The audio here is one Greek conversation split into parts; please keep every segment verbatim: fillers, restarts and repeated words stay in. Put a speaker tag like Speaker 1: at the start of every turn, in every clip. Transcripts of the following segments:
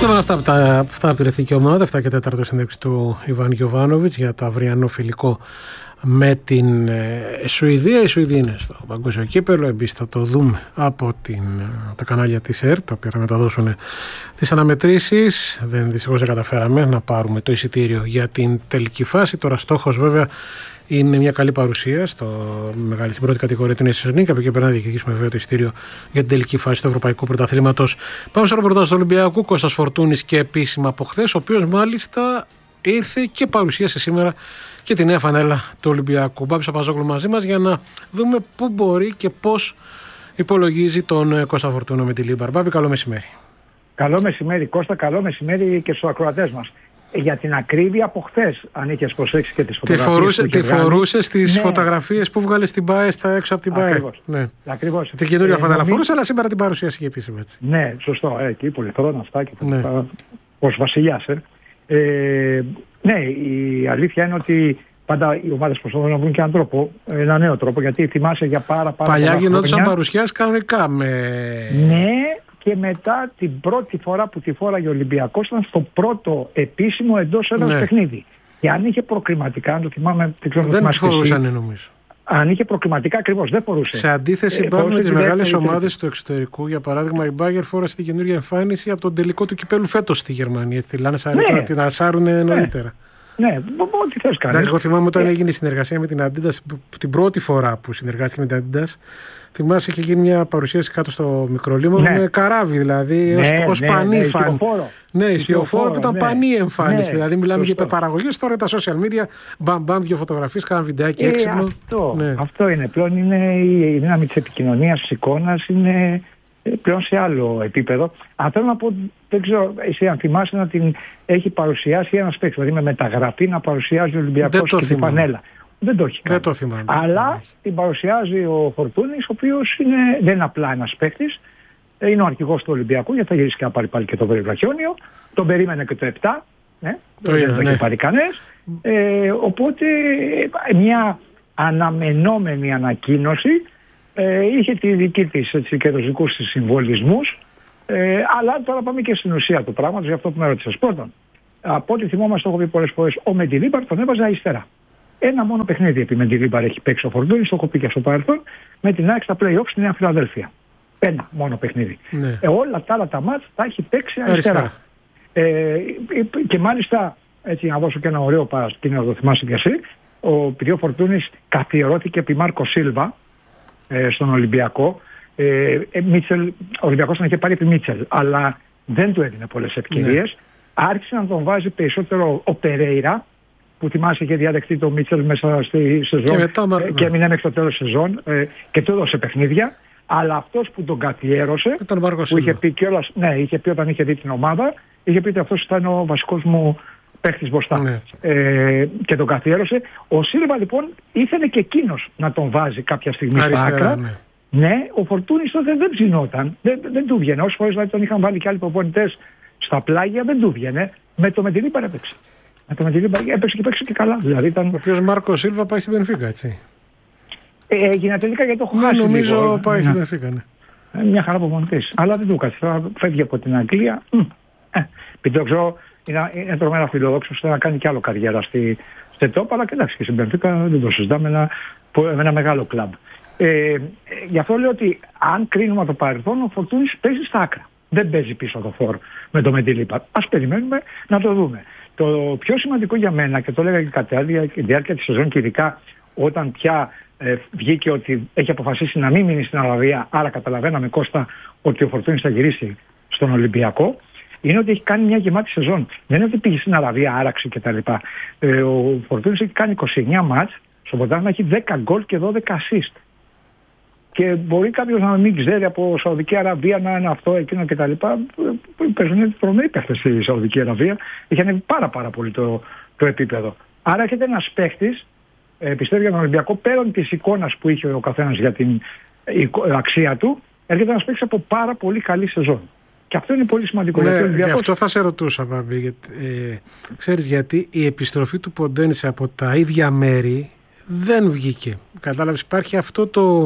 Speaker 1: Λοιπόν, αυτά, αυτά, αυτά από την εθνική ομάδα, εφτά και τέταρτο συνέντευξη του Ιβάν Γιοβάνοβιτς για το αυριανό φιλικό με την ε, Σουηδία. Η Σουηδία είναι στο παγκόσμιο κύπελλο. Επίσης θα το δούμε από την, τα κανάλια της ΕΡΤ, τα οποία θα μεταδώσουν τις αναμετρήσεις. Δεν δυστυχώς δεν καταφέραμε να πάρουμε το εισιτήριο για την τελική φάση. Τώρα στόχος βέβαια είναι μια καλή παρουσία στο μεγάλη, στην πρώτη κατηγορία του Nations League. Από εκεί πέρα να διεκδικήσουμε βέβαια το εισιτήριο για την τελική φάση του Ευρωπαϊκού Πρωταθλήματος. Πάμε στο ρεπορτάζ του Ολυμπιακού. Κώστας Φορτούνης και επίσημα από χθες, ο οποίος μάλιστα ήρθε και παρουσίασε σήμερα και τη νέα φανέλα του Ολυμπιακού. Μπάμπης Παπαζόγλου μαζί μας για να δούμε πού μπορεί και πώς υπολογίζει τον Κώστα Φορτούνο με τη Λίμπαρ. Μπάμπη, καλό μεσημέρι.
Speaker 2: Καλό μεσημέρι, Κώστα, καλό μεσημέρι και στους ακροατές μας. Για την ακρίβεια από χθες, αν είχες προσέξει και τις φωτογραφίες. Τη φορούσε,
Speaker 1: τη φορούσε στις ναι. φωτογραφίες που βγάλε στην ΠΑΕ, στα έξω από την ΠΑΕ.
Speaker 2: Ακριβώς.
Speaker 1: Ναι.
Speaker 2: Ακριβώς.
Speaker 1: Την καινούργια ε, φανέλα νομί... φορούσε, αλλά σήμερα την παρουσίαση και επίσημα έτσι.
Speaker 2: Ναι, σωστό. Ε, εκεί πολυθρόνα αυτά και ναι. ως βασιλιάς. Ε. Ε, ναι, η αλήθεια είναι ότι πάντα οι ομάδες προσπαθούν να βρουν και έναν τρόπο, ένα νέο τρόπο, γιατί θυμάσαι για πάρα πάρα πολλά
Speaker 1: Παλιά γινόντουσαν παρουσιάσεις κανονικά με...
Speaker 2: Ναι. Και μετά την πρώτη φορά που τη φόραγε ο Ολυμπιακός ήταν στο πρώτο επίσημο εντός έδρας ναι. παιχνίδι. Και αν είχε προκριματικά, αν το θυμάμαι, δεν ξέρω.
Speaker 1: Δεν τη φορούσαν νομίζω.
Speaker 2: Αν είχε προκριματικά, ακριβώς δεν φορούσε.
Speaker 1: Σε αντίθεση ε, με τις μεγάλες ομάδες του εξωτερικού, για παράδειγμα η Μπάγερ φόρασε την καινούργια εμφάνιση από τον τελικό του κυπέλου φέτος στη Γερμανία. Έτσι, τη ναι. την ασάρουν ναι. νωρίτερα.
Speaker 2: Ναι, ό,τι θες κάνεις.
Speaker 1: Εγώ θυμάμαι όταν έγινε η συνεργασία με την Adidas, την πρώτη φορά που συνεργάστηκε με την Adidas. Θυμάσαι, είχε γίνει μια παρουσίαση κάτω στο Μικρολίμνο ναι. με καράβι, δηλαδή, ναι, ως ναι, πανίφαν. Ναι, ιστιοφόρο που ήταν ναι. πανί εμφάνιση. Ναι, δηλαδή, μιλάμε σωστό. για υπερπαραγωγές. Τώρα τα social media, μπαμ, μπαμ, δύο φωτογραφίες, κάναν βιντεάκι
Speaker 2: ε,
Speaker 1: έξυπνο.
Speaker 2: Αυτό,
Speaker 1: ναι.
Speaker 2: αυτό είναι. Πλέον είναι η δύναμη της επικοινωνίας, της εικόνας, είναι πλέον σε άλλο επίπεδο. Αν θέλω να πω, δεν ξέρω, εσύ αν θυμάσαι να την έχει παρουσιάσει ένας παίκτης, δηλαδή με μεταγραφή να παρουσιάζει ο Ολυμπιακός και την φανέλα. Δεν το έχει κάνει.
Speaker 1: Δεν το θυμάμαι.
Speaker 2: Αλλά την παρουσιάζει ο Φορτούνης, ο οποίος είναι, δεν είναι απλά ένας παίκτης. Είναι ο αρχηγός του Ολυμπιακού, γιατί θα γυρίσει και να πάρει πάλι και το Βραχιόνιο. Τον περίμενε και το επτά. Ναι, το δεν το είχε ναι. πάρει κανένας. Ε, οπότε μια αναμενόμενη ανακοίνωση ε, είχε τη δική της έτσι, και τους δικούς της συμβολισμούς. Ε, αλλά τώρα πάμε και στην ουσία του πράγματος, για αυτό που με ρώτησες. Πρώτον, από ό,τι θυμόμαστε, το έχω πει πολλές φορές, ο Μεντιλίμπαρ τον έβαζε αριστερά. Ένα μόνο παιχνίδι επί Μεντιλίμπαρ έχει παίξει ο Φορτούνης, το έχω πει και στο παρελθόν, με την ΑΕΚ στα play-off στη Νέα Φιλαδέλφια. Ένα μόνο παιχνίδι. Ναι. Ε, όλα τα άλλα τα μάτς τα έχει παίξει αριστερά. αριστερά. Ε, και μάλιστα, έτσι να δώσω και ένα ωραίο παρασκήνιο, να το θυμάσαι κι εσύ, ο π. Φορτούνης καθιερώθηκε επί Μάρκο Σίλβα ε, στον Ολυμπιακό. Ε, ε, Μίτσελ, ο Ολυμπιακός τον είχε πάρει επί Μίτσελ, αλλά δεν του έδινε πολλές ευκαιρίες. Ναι. Άρχισε να τον βάζει περισσότερο ο Περέιρα, που θυμάσαι είχε διαδεχτεί το Μίτσελ μέσα στη σεζόν και, μετά, ε, και έμεινε μέχρι το τέλος σεζόν ε, και του έδωσε παιχνίδια. Αλλά αυτός που τον καθιέρωσε, που είχε πει κιόλας, ναι, είχε πει όταν είχε δει την ομάδα, είχε πει ότι αυτός ήταν ο βασικός μου παίχτης μπροστά. Ναι. Ε, και τον καθιέρωσε. Ο Σίλβα λοιπόν ήθελε και εκείνος να τον βάζει κάποια στιγμή στα άκρα. Ναι. ναι, ο Φορτούνης τότε δεν ψινόταν, δεν, δεν του βγαίνει. Όσες φορές δηλαδή, τον είχαν βάλει και άλλοι προπονητές στα πλάγια, δεν του βγαίνει. Με το Μεντιλίμπαρ έπαιξε. Με το Μεντιλίμπαρ έπαιξε και παίξε και καλά. Δηλαδή, ήταν...
Speaker 1: Ο οποίος Μάρκο Σίλβα πάει στην Μπενφίκα, έτσι.
Speaker 2: Ε, έγινε τελικά γιατί το έχω
Speaker 1: ναι,
Speaker 2: χάσει.
Speaker 1: Νομίζω
Speaker 2: λίγο.
Speaker 1: πάει στην Μπενφίκα, ναι.
Speaker 2: Ε, μια χαρά προπονητής. Αλλά δεν του κάτσε. Τώρα φεύγει από την Αγγλία. Ε, επειδή το ξέρω, είναι, είναι τρομερά φιλόδοξος. Θέλει να κάνει κι άλλο καριέρα στη ΤΕΤΟΠ. Αλλά κοιτάξτε και στην Μπενφίκα δεν το συζητάμε. Με ένα, με ένα μεγάλο κλαμπ. Ε, ε, γι' αυτό λέω ότι αν κρίνουμε το παρελθόν, ο Φορτούνης παίζει στα άκρα. Δεν παίζει πίσω το φόρ με το Μεντιλίμπαρ. Ας περιμένουμε να το δούμε. Το πιο σημαντικό για μένα, και το έλεγα και κατά τη διάρκεια της σεζόν και ειδικά όταν πια ε, βγήκε ότι έχει αποφασίσει να μην μείνει στην Αραβία, άρα καταλαβαίναμε, Κώστα, ότι ο Φορτούνης θα γυρίσει στον Ολυμπιακό, είναι ότι έχει κάνει μια γεμάτη σεζόν. Δεν είναι ότι πήγε στην Αραβία, άραξε κτλ. Ε, ο Φορτούνης έχει κάνει είκοσι εννέα μάτς, στο πρωτάθλημα έχει δέκα γκολ και δώδεκα assist. Και μπορεί κάποιος να μην ξέρει από Σαουδική Αραβία να είναι αυτό, εκείνο κτλ. Παίζουν τρομεροί παίχτες στη Σαουδική Αραβία. Έχει ανέβει πάρα, πάρα πολύ το, το επίπεδο. Άρα έρχεται ένας παίχτης, ε, πιστεύω για τον Ολυμπιακό, πέραν της εικόνας που είχε ο καθένας για την ε, αξία του, έρχεται ένας παίχτης από πάρα πολύ καλή σεζόν. Και αυτό είναι πολύ σημαντικό.
Speaker 1: Ναι,
Speaker 2: γιατί
Speaker 1: γι' αυτό θα σε ρωτούσα, Μπάμπη. Γιατί, ε, ξέρεις γιατί η επιστροφή του Ποντένσε από τα ίδια μέρη δεν βγήκε. Κατάλαβες, υπάρχει αυτό το...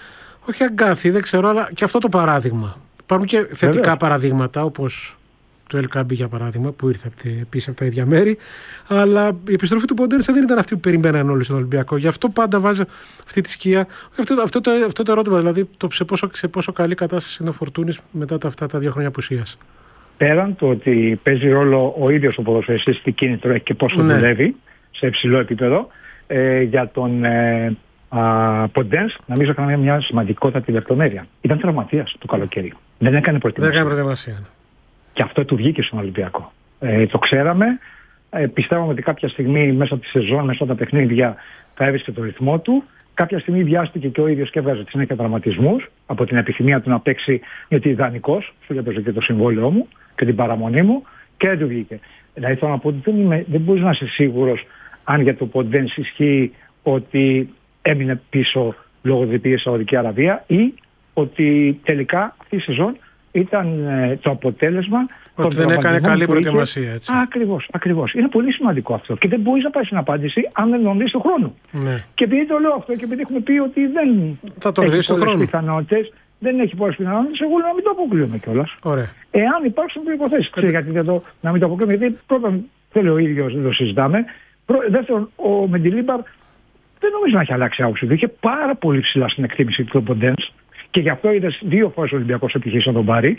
Speaker 1: Όχι αγκάθι, δεν ξέρω, αλλά και αυτό το παράδειγμα. Υπάρχουν και θετικά Βέβαια. παραδείγματα, όπως του Ελ Κάμπι για παράδειγμα, που ήρθε επίσης από τα ίδια μέρη. Αλλά η επιστροφή του Ποντένσε δεν ήταν αυτή που περιμέναν όλοι στον Ολυμπιακό. Γι' αυτό πάντα βάζει αυτή τη σκιά. Αυτό, αυτό, το, αυτό το ερώτημα, δηλαδή, το σε, πόσο, σε πόσο καλή κατάσταση είναι ο Φορτούνης μετά τα, αυτά τα δύο χρόνια απουσίας.
Speaker 2: Πέραν το ότι παίζει ρόλο ο ίδιος ο ποδοσφαιριστής, τι κίνητρο έχει και πόσο
Speaker 1: ναι.
Speaker 2: δουλεύει σε υψηλό επίπεδο, ε, για τον ε, Ποντένς, νομίζω έκανε μια σημαντικότατη λεπτομέρεια. Ήταν τραυματίας το καλοκαίρι. Δεν έκανε προετοιμασία.
Speaker 1: Δεν έκανε προετοιμασία.
Speaker 2: Και αυτό του βγήκε στον Ολυμπιακό. Ε, το ξέραμε. Ε, πιστεύαμε ότι κάποια στιγμή μέσα από τη σεζόν, μέσα από τα παιχνίδια, θα έβρισκε το ρυθμό του. Κάποια στιγμή βιάστηκε και ο ίδιος και έβγαζε συνέχεια τραυματισμούς από την επιθυμία του να παίξει, γιατί ιδανικός, σου έπαιζε και το συμβόλαιό μου και την παραμονή μου, και δεν του βγήκε. Δηλαδή θέλω να πω ότι δεν, είμαι, δεν μπορείς να είσαι σίγουρος αν για το Ποντένς ισχύει ότι έμεινε πίσω λόγω της πήγε στη Σαουδική Αραβία ή ότι τελικά αυτή η σεζόν ήταν ε, το αποτέλεσμα.
Speaker 1: Ότι δεν έκανε καλή προετοιμασία. Έτσι.
Speaker 2: Ακριβώς, ακριβώς. Είναι πολύ σημαντικό αυτό. Και δεν μπορείς να πάρεις την απάντηση αν δεν τον δεις τον χρόνο.
Speaker 1: Ναι.
Speaker 2: Και επειδή το λέω αυτό και επειδή έχουμε πει ότι δεν
Speaker 1: θα τον
Speaker 2: έχει
Speaker 1: πολλές
Speaker 2: πιθανότητες, δεν έχει πολλές πιθανότητες, εγώ λέω να μην το αποκλείουμε κιόλας.
Speaker 1: Ωραία.
Speaker 2: Εάν υπάρξουν προϋποθέσεις. Ξέρετε γιατί δεν το, να μην το αποκλείουμε, γιατί πρώτον θέλει ο ίδιος, δεν το συζητάμε. Πρω, δεύτερον, ο Μεντιλίμπαρ δεν νομίζω να έχει αλλάξει άποψη. Είχε πάρα πολύ ψηλά στην εκτίμηση του Ποντένς και γι' αυτό είδες δύο φορές ο Ολυμπιακός επιχείρησε να τον πάρει.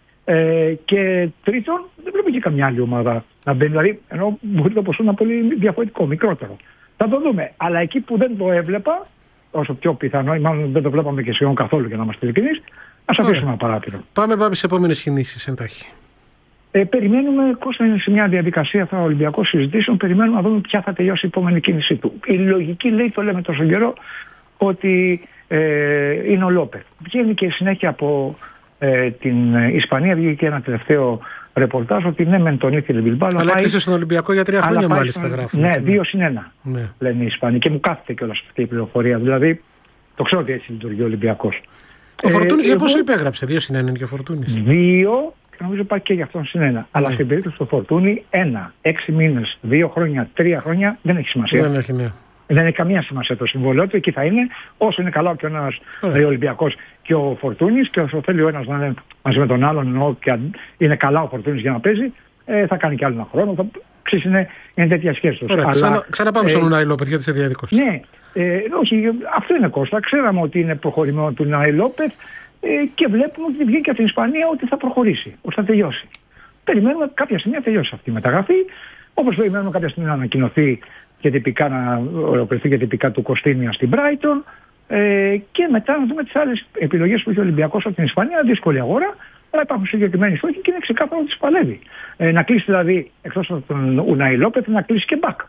Speaker 2: Ε, και τρίτον, δεν βλέπει και καμιά άλλη ομάδα να μπαίνει. Δηλαδή, ενώ μπορεί το ποσό να είναι πολύ διαφορετικό, μικρότερο. Θα το δούμε. Αλλά εκεί που δεν το έβλεπα, όσο πιο πιθανό, ή μάλλον δεν το βλέπαμε και σχεδόν καθόλου για να είμαστε ειλικρινείς, ας αφήσουμε ένα παράπειρο.
Speaker 1: Πάμε, πάμε σε επόμενες κινήσεις, εντάχει.
Speaker 2: Ε, περιμένουμε, Κώστα, είναι σε μια διαδικασία θα Ολυμπιακό συζητήσεων, περιμένουμε να δούμε ποια θα τελειώσει η επόμενη κίνησή του. Η λογική λέει, το λέμε τόσο καιρό, ότι ε, είναι ο Λόπεθ. Βγαίνει και συνέχεια από ε, την Ισπανία, βγήκε και ένα τελευταίο ρεπορτάζ ότι ναι, μεν τον ήθελε Μπιλμπάο.
Speaker 1: Αλλά έκλεισε στον Ολυμπιακό για τρία χρόνια μάλιστα,
Speaker 2: στον...
Speaker 1: γράφουν.
Speaker 2: Ναι, δύο συν ένα
Speaker 1: ναι.
Speaker 2: λένε οι Ισπανοί. Και μου κάθεται κιόλας αυτή η πληροφορία. Δηλαδή, το ξέρω ότι έτσι λειτουργεί ο Ολυμπιακός.
Speaker 1: Ο Φορτούνης ε, για πόσο εγώ... υπέγραψε, δύο συν ένα είναι και ο Φορτούνης.
Speaker 2: Δύο. Και νομίζω πάει και για αυτόν συν ένα. Αλλά στην περίπτωση του Φορτούνη, ένα, έξι μήνες, δύο χρόνια, τρία χρόνια δεν έχει σημασία.
Speaker 1: Δεν έχει, ναι.
Speaker 2: Δεν έχει καμία σημασία το συμβόλαιο του. Εκεί θα είναι όσο είναι καλά και ο ένας yeah. Ολυμπιακός και ο Φορτούνης, και όσο θέλει ο ένας να είναι μαζί με τον άλλον, ενώ και είναι καλά ο Φορτούνης για να παίζει, ε, θα κάνει και άλλο ένα χρόνο. Θα, ξέρεις, είναι, είναι τέτοια σχέση του.
Speaker 1: Ξανα, ξαναπάμε ε, στον Ουνάι Λόπεθ, γιατί είσαι διαδικός.
Speaker 2: Ναι, ε, όχι, αυτό είναι, Κώστα. Ξέραμε ότι είναι προχωρημένο του Ουνάι Λόπεθ. Και βλέπουμε ότι βγήκε από την Ισπανία ότι θα προχωρήσει, ότι θα τελειώσει. Περιμένουμε κάποια στιγμή να τελειώσει αυτή η μεταγραφή. Όπως περιμένουμε κάποια στιγμή να ανακοινωθεί και τυπικά να ολοκληρωθεί και τυπικά του Κωστίνια στην Brighton. Ε, και μετά να δούμε τις άλλες επιλογές που έχει ο Ολυμπιακός από την Ισπανία. Δύσκολη αγορά, αλλά υπάρχουν συγκεκριμένοι στόχοι και είναι ξεκάθαρο ότι τις παλεύει. Ε, να κλείσει δηλαδή, εκτός από τον Ουνάι Λόπεθ, να κλείσει και μπακ.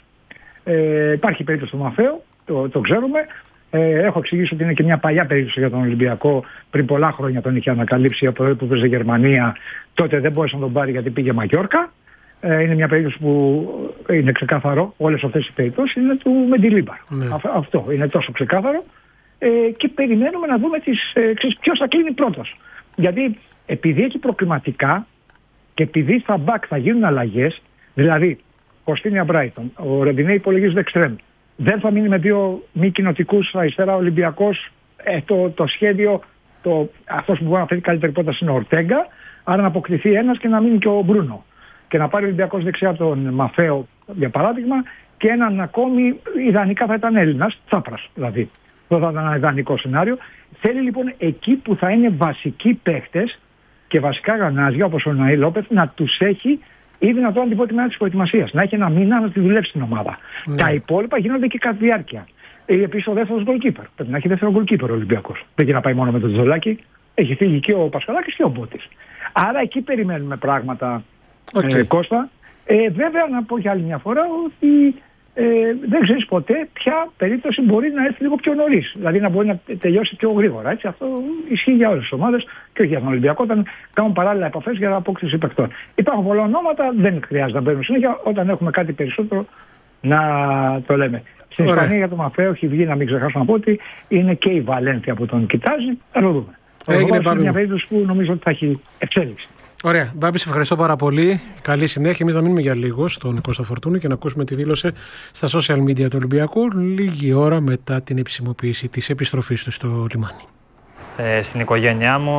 Speaker 2: Ε, υπάρχει περίπτωση του Μαφέο, το, το ξέρουμε. Ε, έχω εξηγήσει ότι είναι και μια παλιά περίπτωση για τον Ολυμπιακό. Πριν πολλά χρόνια τον είχε ανακαλύψει από εδώ που παίζει Γερμανία. Τότε δεν μπόρεσε να τον πάρει γιατί πήγε Μαγιόρκα. Ε, είναι μια περίπτωση που είναι ξεκάθαρο. Όλες αυτές οι περιπτώσεις είναι του Μεντιλίμπαρ. Ναι. Αυτό είναι τόσο ξεκάθαρο. Ε, και περιμένουμε να δούμε τις, ε, ξέρεις, ποιος θα κλείνει πρώτος. Γιατί επειδή έχει προκληματικά και επειδή στα μπακ θα γίνουν αλλαγές, δηλαδή Κωστίνια Μπράιτον, ο Ρεντινέ υπολογίζεται εξτρέμ. Δεν θα μείνει με δύο μη κοινοτικούς αριστερά Ολυμπιακός. Ε, το, το σχέδιο, το, αυτός που μπορεί να φέρει καλύτερη πρόταση είναι ο Ορτέγκα. Άρα να αποκτηθεί ένας και να μείνει και ο Μπρούνο. Και να πάρει ο Ολυμπιακός δεξιά τον Μαφέο, για παράδειγμα, και έναν ακόμη ιδανικά θα ήταν Έλληνας, Τσάπρας δηλαδή. Αυτό θα ήταν ένα ιδανικό σενάριο. Θέλει λοιπόν εκεί που θα είναι βασικοί παίχτες και βασικά γανάζια, όπως ο Ουνάι Λόπεθ, να τους έχει ή δυνατόν την πρώτη μέρα της προετοιμασίας. Να έχει ένα μήνα να τη δουλέψει την ομάδα. Ναι. Τα υπόλοιπα γίνονται και κατά διάρκεια. Επίσης ο δεύτερος γκολκίπερ. Πρέπει να έχει δεύτερο γκολκίπερ ο Ολυμπιακός. Δεν έχει να πάει μόνο με τον Τζολάκη. Έχει φύγει και ο Πασχαλάκης και ο Μπότης. Άρα εκεί περιμένουμε πράγματα, okay. ε, Κώστα. Ε, βέβαια να πω για άλλη μια φορά ότι ε, δεν ξέρεις ποτέ ποια περίπτωση μπορεί να έρθει λίγο πιο νωρίς. Δηλαδή να μπορεί να τελειώσει πιο γρήγορα. Έτσι. Αυτό ισχύει για όλες τις ομάδες και όχι για τον Ολυμπιακό, όταν κάνουν παράλληλα επαφές για απόκτηση παιχτών. Υπάρχουν πολλά ονόματα, δεν χρειάζεται να μπαίνουν συνέχεια. Όταν έχουμε κάτι περισσότερο να το λέμε. Στην Ισπανία για το Μαφέο έχει βγει, να μην ξεχάσω να πω, ότι είναι και η Βαλένθια που τον κοιτάζει. Θα το δούμε. Έγινε, είναι μια περίπτωση που νομίζω ότι θα έχει εξέλιξη.
Speaker 1: Ωραία. Μπάμπη, σε ευχαριστώ πάρα πολύ. Καλή συνέχεια. Εμείς να μείνουμε για λίγο στον Κώστα Φορτούνη και να ακούσουμε τη δήλωση στα social media του Ολυμπιακού λίγη ώρα μετά την επισημοποίηση της επιστροφής του στο λιμάνι.
Speaker 3: Ε, στην οικογένειά μου,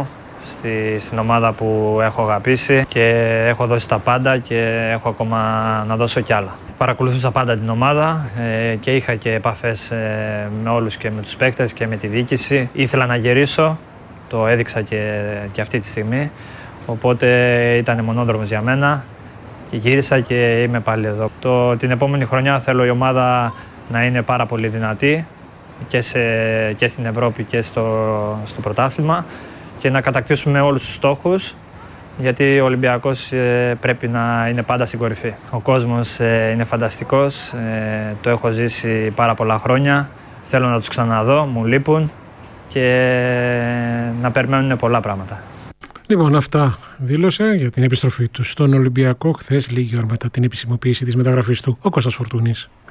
Speaker 3: στη, στην ομάδα που έχω αγαπήσει και έχω δώσει τα πάντα και έχω ακόμα να δώσω κι άλλα. Παρακολουθούσα πάντα την ομάδα ε, και είχα και επαφές ε, με όλους και με τους παίκτες και με τη διοίκηση. Ήθελα να γυρίσω, το έδειξα και, και αυτή τη στιγμή, οπότε ήταν μονόδρομος για μένα και γύρισα και είμαι πάλι εδώ. Το, την επόμενη χρονιά θέλω η ομάδα να είναι πάρα πολύ δυνατή και, σε, και στην Ευρώπη και στο, στο πρωτάθλημα και να κατακτήσουμε όλους τους στόχους, γιατί ο Ολυμπιακός ε, πρέπει να είναι πάντα στην κορυφή. Ο κόσμος ε, είναι φανταστικός, ε, το έχω ζήσει πάρα πολλά χρόνια, θέλω να τους ξαναδώ, μου λείπουν και να περιμένουν πολλά πράγματα.
Speaker 1: Λοιπόν, αυτά δήλωσε για την επιστροφή του στον Ολυμπιακό χθες, λίγη ώρα μετά την επισημοποίηση της μεταγραφής του ο Κώστας Φορτούνης.